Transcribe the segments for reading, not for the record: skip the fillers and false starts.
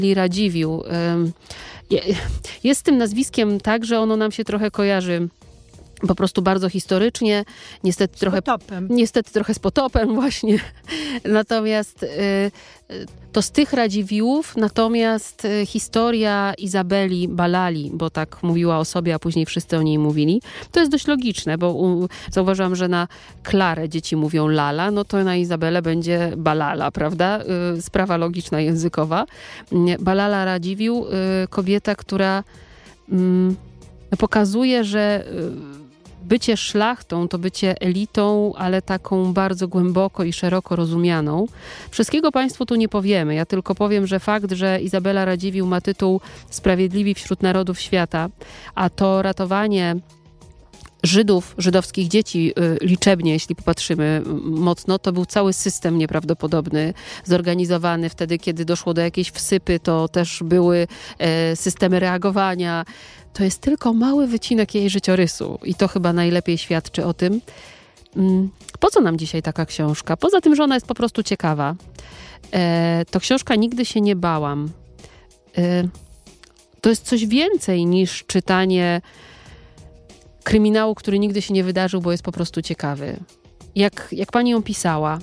Radziwiłł. Jest z tym nazwiskiem tak, że ono nam się trochę kojarzy po prostu bardzo historycznie, niestety trochę z potopem właśnie. Natomiast to z tych Radziwiłłów, natomiast historia Izabeli Balali, bo tak mówiła o sobie, a później wszyscy o niej mówili, to jest dość logiczne, bo zauważyłam, że na Klarę dzieci mówią Lala, no to na Izabelę będzie Balala, prawda? Sprawa logiczna, językowa. Balala Radziwiłł, kobieta, która pokazuje, że bycie szlachtą to bycie elitą, ale taką bardzo głęboko i szeroko rozumianą. Wszystkiego Państwu tu nie powiemy. Ja tylko powiem, że fakt, że Izabela Radziwiłł ma tytuł Sprawiedliwi wśród narodów świata, a to ratowanie Żydów, żydowskich dzieci liczebnie, jeśli popatrzymy mocno, to był cały system nieprawdopodobny, zorganizowany wtedy, kiedy doszło do jakiejś wsypy, to też były systemy reagowania. To jest tylko mały wycinek jej życiorysu i to chyba najlepiej świadczy o tym. Po co nam dzisiaj taka książka? Poza tym, że ona jest po prostu ciekawa. To książka Nigdy się nie bałam. To jest coś więcej niż czytanie kryminału, który nigdy się nie wydarzył, bo jest po prostu ciekawy. Jak pani ją pisała?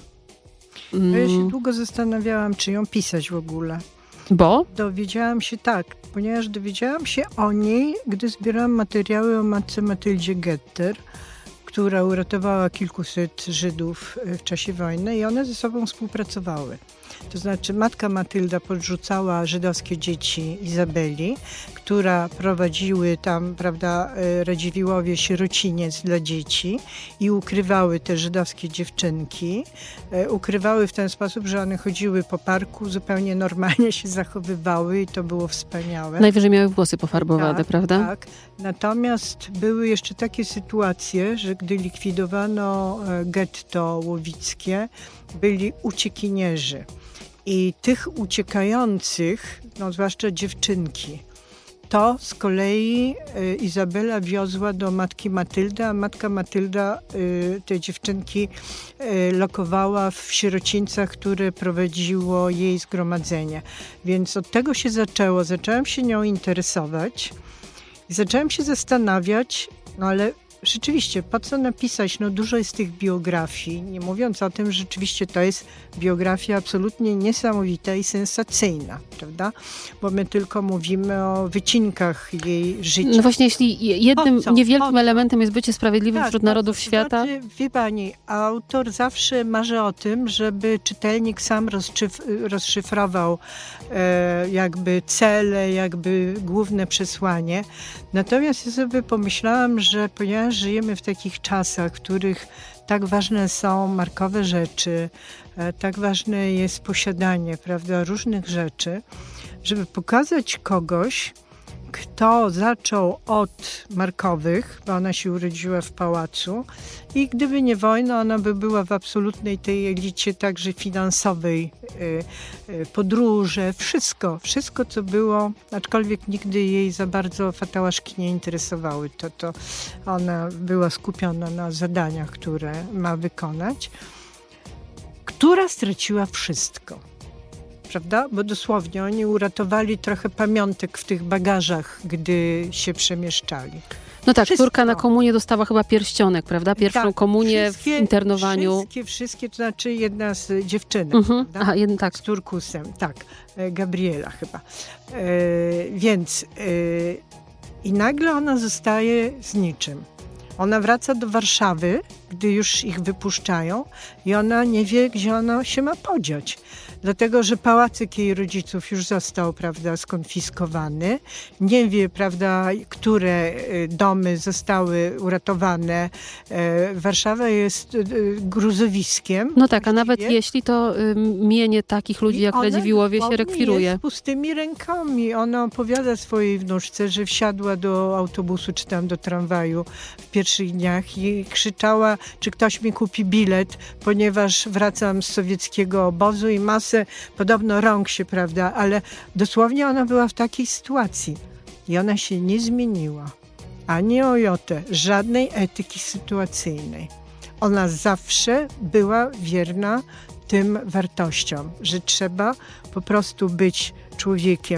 Ja się długo zastanawiałam, czy ją pisać w ogóle. Bo? Dowiedziałam się ponieważ dowiedziałam się o niej, gdy zbierałam materiały o matce Matyldzie Getter, która uratowała kilkuset Żydów w czasie wojny i one ze sobą współpracowały. To znaczy matka Matylda podrzucała żydowskie dzieci Izabeli, która prowadziły tam, prawda, Radziwiłłowie sierociniec dla dzieci i ukrywały te żydowskie dziewczynki. Ukrywały w ten sposób, że one chodziły po parku, zupełnie normalnie się zachowywały i to było wspaniałe. Najwyżej miały włosy pofarbowane, prawda? Tak. Natomiast były jeszcze takie sytuacje, że gdy likwidowano getto łowickie, byli uciekinierzy. I tych uciekających, no zwłaszcza dziewczynki, to z kolei Izabela wiozła do matki Matyldy, a matka Matylda te dziewczynki lokowała w sierocińcach, które prowadziło jej zgromadzenie. Więc od tego się zaczęło. Zaczęłam się nią interesować i zaczęłam się zastanawiać, no ale rzeczywiście, po co napisać? No dużo jest tych biografii, nie mówiąc o tym, że rzeczywiście to jest biografia absolutnie niesamowita i sensacyjna, prawda? Bo my tylko mówimy o wycinkach jej życia. No właśnie, jeśli jednym niewielkim elementem jest bycie sprawiedliwym wśród narodów świata. Znaczy, wie pani, autor zawsze marzy o tym, żeby czytelnik sam rozszyfrował jakby cele, jakby główne przesłanie. Natomiast ja sobie pomyślałam, że ponieważ żyjemy w takich czasach, w których tak ważne są markowe rzeczy, tak ważne jest posiadanie, prawda, różnych rzeczy, żeby pokazać kogoś, kto zaczął od markowych, bo ona się urodziła w pałacu i gdyby nie wojna, ona by była w absolutnej tej elicie także finansowej, podróże, wszystko co było, aczkolwiek nigdy jej za bardzo fatałaszki nie interesowały, to ona była skupiona na zadaniach, które ma wykonać, która straciła wszystko. Prawda? Bo dosłownie oni uratowali trochę pamiątek w tych bagażach, gdy się przemieszczali. No tak, córka na komunię dostała chyba pierścionek, prawda? Pierwszą komunię w internowaniu. Wszystkie, to znaczy jedna z dziewczynek, Aha, tak. Z turkusem, tak, Gabriela chyba. I nagle ona zostaje z niczym. Ona wraca do Warszawy, gdy już ich wypuszczają i ona nie wie, gdzie ona się ma podziać. Dlatego, że pałacyk jej rodziców już został, prawda, skonfiskowany. Nie wie, prawda, które domy zostały uratowane. Warszawa jest gruzowiskiem. No tak, a nawet jeśli to mienie takich ludzi jak Radziwiłłowie się rekwiruje. Jest pustymi rękami. Ona opowiada swojej wnuczce, że wsiadła do autobusu czy tam do tramwaju w pierwszych dniach i krzyczała, czy ktoś mi kupi bilet, ponieważ wracam z sowieckiego obozu i masę podobno rąk się, prawda, ale dosłownie ona była w takiej sytuacji i ona się nie zmieniła. Ani o jotę, żadnej etyki sytuacyjnej. Ona zawsze była wierna tym wartościom, że trzeba po prostu być człowiekiem.